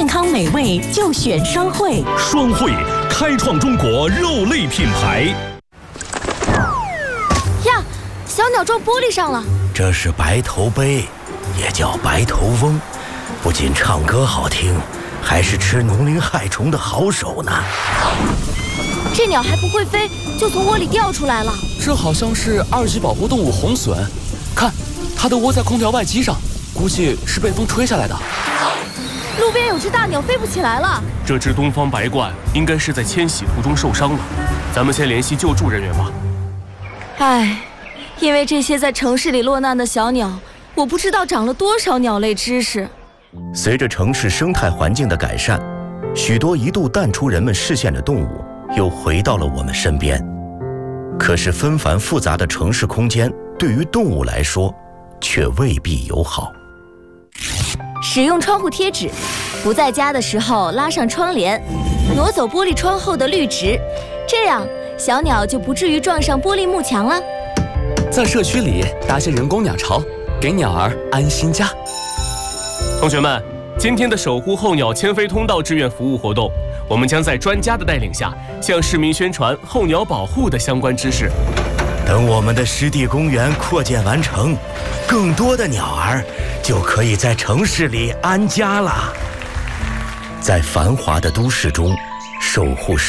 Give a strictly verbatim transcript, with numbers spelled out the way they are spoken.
康美味就选双汇。 双汇开创中国肉类品牌。 呀，小鸟撞玻璃上了。 这是白头鹎，也叫白头翁，不仅唱歌好听，还是吃农林害虫的好手呢。 这鸟还不会飞，就从窝里掉出来了。 这好像是二级保护动物红隼，看，它都窝在空调外机上，估计是被风吹下来的。 路边有只大鸟飞不起来了。 这只东方白鹳应该是在迁徙途中受伤了，咱们先联系救助人员吧。 唉，因为这些在城市里落难的小鸟，我不知道长了多少鸟类知识。 随着城市生态环境的改善，许多一度淡出人们视线的动物又回到了我们身边。可是纷繁复杂的城市空间对于动物来说却未必友好。 使用窗户贴纸，不在家的时候拉上窗帘，挪走玻璃窗后的绿植，这样小鸟就不至于撞上玻璃幕墙了。 在社区里搭些人工鸟巢，给鸟儿安心家。 同学们，今天的守护候鸟迁飞通道志愿服务活动，我们将在专家的带领下，向市民宣传候鸟保护的相关知识。 等我们的湿地公园扩建完成，更多的鸟儿就可以在城市里安家了。在繁华的都市中，守护